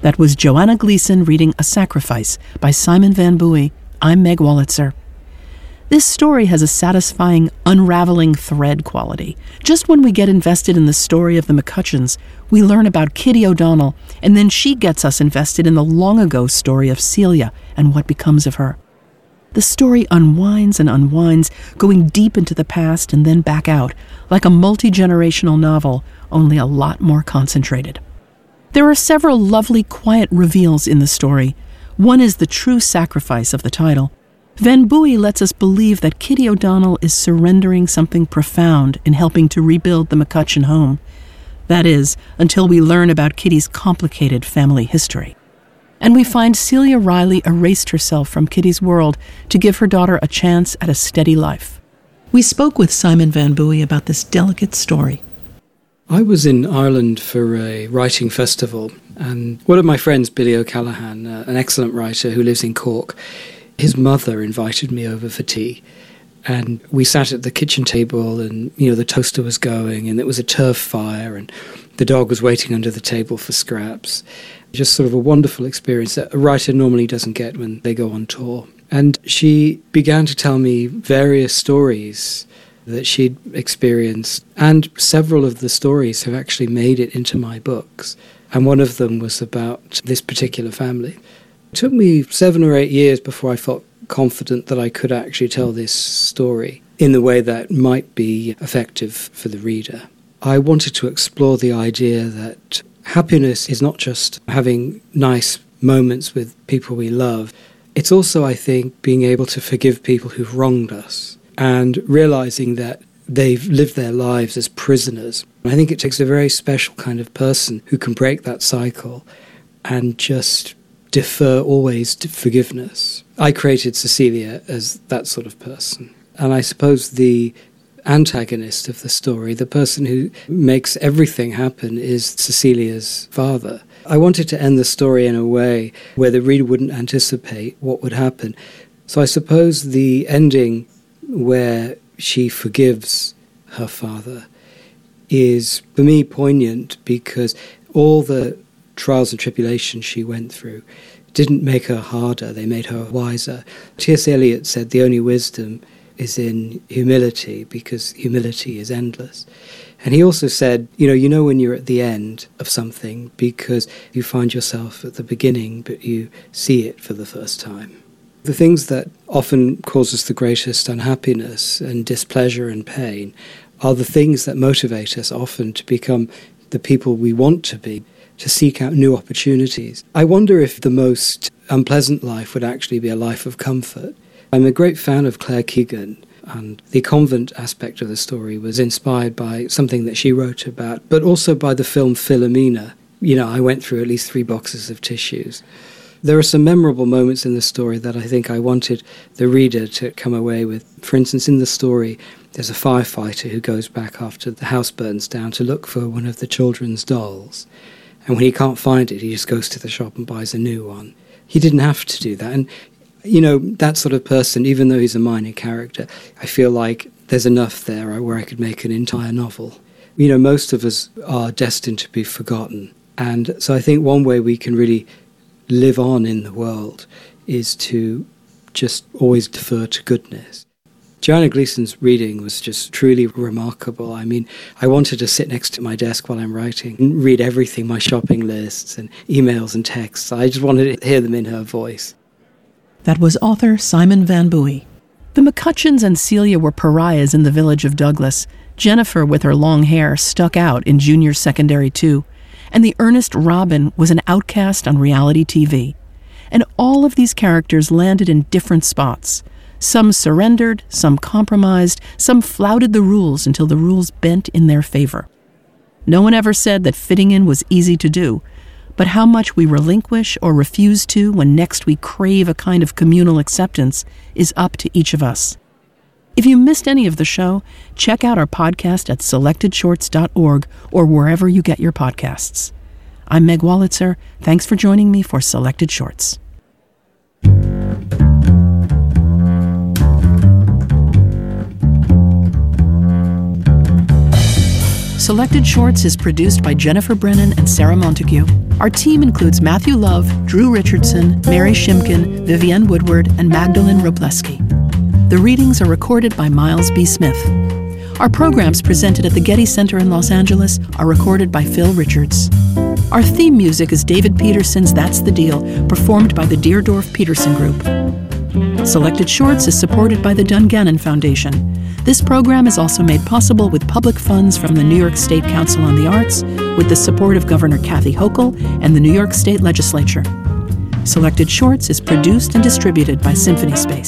That was Joanna Gleason reading A Sacrifice by Simon Van Buie. I'm Meg Wolitzer. This story has a satisfying, unraveling thread quality. Just when we get invested in the story of the McCutcheons, we learn about Kitty O'Donnell, and then she gets us invested in the long-ago story of Celia and what becomes of her. The story unwinds and unwinds, going deep into the past and then back out, like a multi-generational novel, only a lot more concentrated. There are several lovely, quiet reveals in the story. One is the true sacrifice of the title. Van Buie lets us believe that Kitty O'Donnell is surrendering something profound in helping to rebuild the McCutcheon home. That is, until we learn about Kitty's complicated family history. And we find Celia Riley erased herself from Kitty's world to give her daughter a chance at a steady life. We spoke with Simon Van Buie about this delicate story. I was in Ireland for a writing festival, and one of my friends, Billy O'Callaghan, an excellent writer who lives in Cork, his mother invited me over for tea. And we sat at the kitchen table and, the toaster was going and it was a turf fire and the dog was waiting under the table for scraps. Just sort of a wonderful experience that a writer normally doesn't get when they go on tour. And she began to tell me various stories that she'd experienced, and several of the stories have actually made it into my books. And one of them was about this particular family. It took me 7 or 8 years before I felt confident that I could actually tell this story in the way that might be effective for the reader. I wanted to explore the idea that happiness is not just having nice moments with people we love. It's also, I think, being able to forgive people who've wronged us and realizing that they've lived their lives as prisoners. I think it takes a very special kind of person who can break that cycle and just defer always to forgiveness. I created Cecilia as that sort of person. And I suppose the antagonist of the story, the person who makes everything happen, is Cecilia's father. I wanted to end the story in a way where the reader wouldn't anticipate what would happen. So I suppose the ending where she forgives her father is, for me, poignant because all the trials and tribulations she went through didn't make her harder, they made her wiser. T.S. Eliot said the only wisdom is in humility because humility is endless. And he also said, you know when you're at the end of something because you find yourself at the beginning but you see it for the first time. The things that often cause us the greatest unhappiness and displeasure and pain are the things that motivate us often to become the people we want to be, to seek out new opportunities. I wonder if the most unpleasant life would actually be a life of comfort. I'm a great fan of Claire Keegan, and the convent aspect of the story was inspired by something that she wrote about, but also by the film Philomena. I went through at least 3 boxes of tissues. There are some memorable moments in the story that I think I wanted the reader to come away with. For instance, in the story, there's a firefighter who goes back after the house burns down to look for one of the children's dolls. And when he can't find it, he just goes to the shop and buys a new one. He didn't have to do that. And, that sort of person, even though he's a minor character, I feel like there's enough there where I could make an entire novel. Most of us are destined to be forgotten. And so I think one way we can really live on in the world is to just always defer to goodness. Joanna Gleason's reading was just truly remarkable. I mean, I wanted to sit next to my desk while I'm writing and read everything, my shopping lists and emails and texts. I just wanted to hear them in her voice. That was author Simon Van Buie. The McCutcheons and Celia were pariahs in the village of Douglas. Jennifer, with her long hair, stuck out in junior secondary too. And the earnest Robin was an outcast on reality TV. And all of these characters landed in different spots. Some surrendered, some compromised, some flouted the rules until the rules bent in their favor. No one ever said that fitting in was easy to do, but how much we relinquish or refuse to when next we crave a kind of communal acceptance is up to each of us. If you missed any of the show, check out our podcast at selectedshorts.org or wherever you get your podcasts. I'm Meg Wolitzer. Thanks for joining me for Selected Shorts. Selected Shorts is produced by Jennifer Brennan and Sarah Montague. Our team includes Matthew Love, Drew Richardson, Mary Shimkin, Vivienne Woodward, and Magdalene Robleski. The readings are recorded by Miles B. Smith. Our programs presented at the Getty Center in Los Angeles are recorded by Phil Richards. Our theme music is David Peterson's That's the Deal, performed by the Deerdorf Peterson Group. Selected Shorts is supported by the Dungannon Foundation. This program is also made possible with public funds from the New York State Council on the Arts, with the support of Governor Kathy Hochul and the New York State Legislature. Selected Shorts is produced and distributed by Symphony Space.